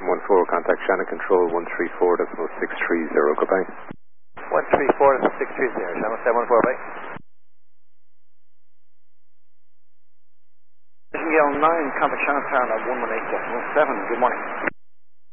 contact Shannon Control 134.630, goodbye. 134.630, Shannon 714, bye. Gale 9, contact Shannon Tower at 118.7, good morning.